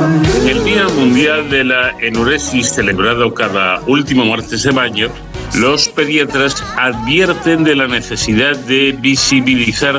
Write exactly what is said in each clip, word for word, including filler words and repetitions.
En el Día Mundial de la Enuresis, celebrado cada último martes de mayo, los pediatras advierten de la necesidad de visibilizar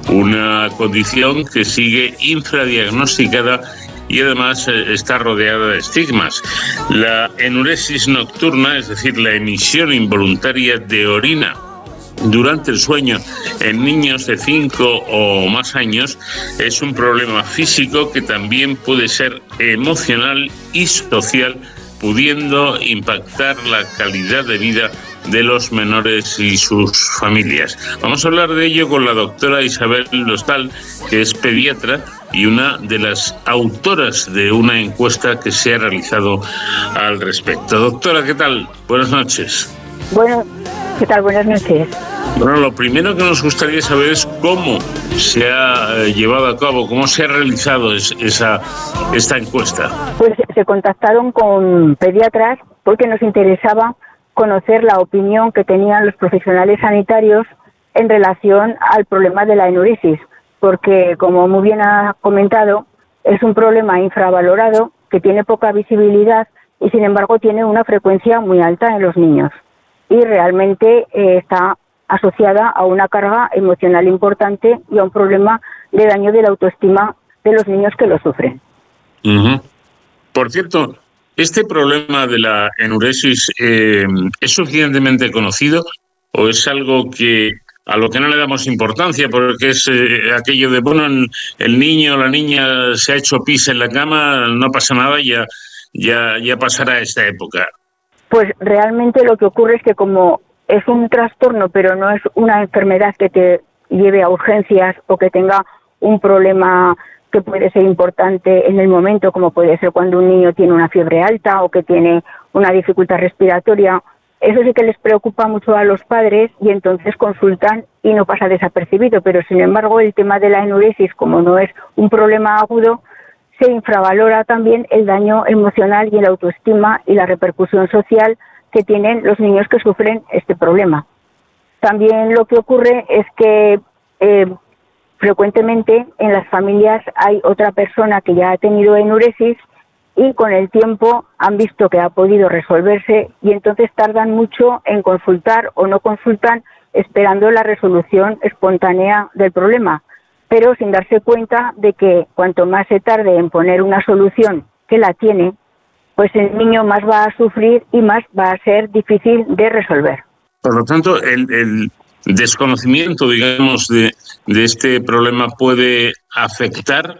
una condición que sigue infradiagnosticada y además está rodeada de estigmas. La enuresis nocturna, es decir, la emisión involuntaria de orina durante el sueño en niños de cinco o más años, es un problema físico que también puede ser emocional y social, pudiendo impactar la calidad de vida de los menores y sus familias. Vamos a hablar de ello con la doctora Isabel Dostal, que es pediatra y una de las autoras de una encuesta que se ha realizado al respecto. Doctora, ¿qué tal? Buenas noches. Bueno, ¿qué tal? Buenas noches. Bueno, lo primero que nos gustaría saber es cómo se ha llevado a cabo, cómo se ha realizado esa, esta encuesta. Pues se contactaron con pediatras porque nos interesaba conocer la opinión que tenían los profesionales sanitarios en relación al problema de la enuresis, porque, como muy bien ha comentado, es un problema infravalorado que tiene poca visibilidad y, sin embargo, tiene una frecuencia muy alta en los niños y realmente eh, está asociada a una carga emocional importante y a un problema de daño de la autoestima de los niños que lo sufren. Uh-huh. Por cierto, ¿este problema de la enuresis eh, es suficientemente conocido o es algo que a lo que no le damos importancia porque es eh, aquello de, bueno, el niño o la niña se ha hecho pis en la cama, no pasa nada, ya, ya, ya pasará esta época? Pues realmente lo que ocurre es que como es un trastorno, pero no es una enfermedad que te lleve a urgencias o que tenga un problema que puede ser importante en el momento, como puede ser cuando un niño tiene una fiebre alta o que tiene una dificultad respiratoria. Eso sí que les preocupa mucho a los padres y entonces consultan y no pasa desapercibido, pero sin embargo el tema de la enuresis, como no es un problema agudo, se infravalora también el daño emocional y la autoestima y la repercusión social que tienen los niños que sufren este problema. También lo que ocurre es que eh, frecuentemente en las familias hay otra persona que ya ha tenido enuresis y con el tiempo han visto que ha podido resolverse y entonces tardan mucho en consultar o no consultan esperando la resolución espontánea del problema, pero sin darse cuenta de que cuanto más se tarde en poner una solución que la tiene, pues el niño más va a sufrir y más va a ser difícil de resolver. Por lo tanto, el, el desconocimiento, digamos, de, de este problema puede afectar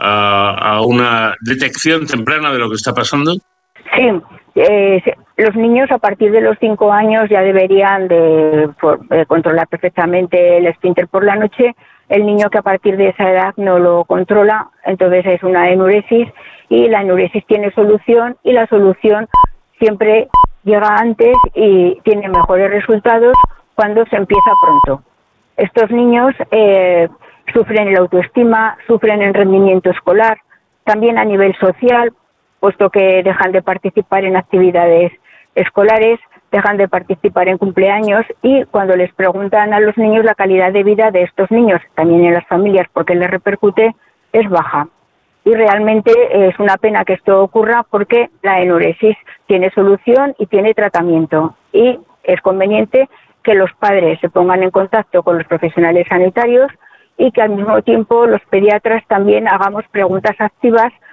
a, a una detección temprana de lo que está pasando. Sí, eh, los niños a partir de los cinco años ya deberían de, for, de controlar perfectamente el esfínter por la noche. El niño que a partir de esa edad no lo controla, entonces es una enuresis y la enuresis tiene solución y la solución siempre llega antes y tiene mejores resultados cuando se empieza pronto. Estos niños eh, sufren en la autoestima, sufren en rendimiento escolar, también a nivel social, puesto que dejan de participar en actividades escolares, dejan de participar en cumpleaños y cuando les preguntan a los niños la calidad de vida de estos niños, también en las familias, porque les repercute, es baja. Y realmente es una pena que esto ocurra porque la enuresis tiene solución y tiene tratamiento. Y es conveniente que los padres se pongan en contacto con los profesionales sanitarios y que al mismo tiempo los pediatras también hagamos preguntas activas